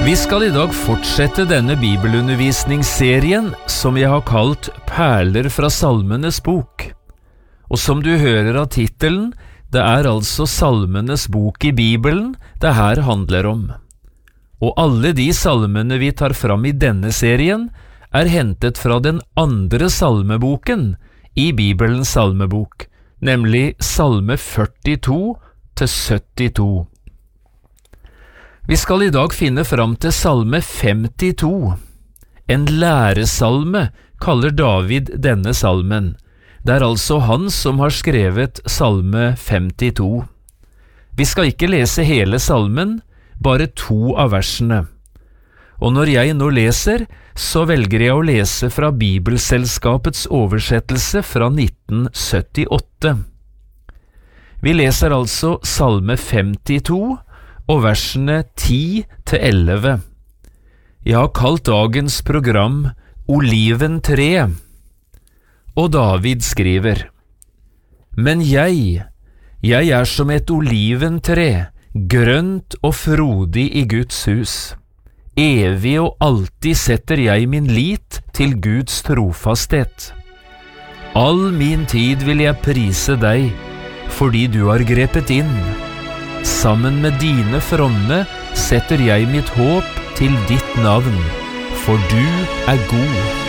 Vi skal I dag fortsette denne bibelundervisningsserien som jeg har kalt Perler fra Salmenes bok. Og som du hører av titelen, det altså Salmenes bok I Bibelen det her handler om. Og alle de salmene vi tar fram I denne serien hentet fra den andre salmeboken I Bibelens salmebok, nemlig Salme 42 til 72. Vi skal I dag finne fram til Salme 52. En læresalme kaller David denne salmen. Det altså han som har skrevet Salme 52. Vi skal ikke lese hele salmen, bare 2 av versene. Og når jeg nå leser, så velger jeg å lese fra Bibelselskapets oversettelse fra 1978. Vi leser altså Salme 52, og versene 10 til 11. Jeg har kalt dagens program Oliventre, og David skriver: Men jeg som et oliventre, grønt og frodig I Guds hus. Evig og alltid setter jeg min lit til Guds trofasthet. All min tid vil jeg prise deg, fordi du har grepet inn. Sammen med dine fromme setter jeg mitt håp til ditt navn, for du god.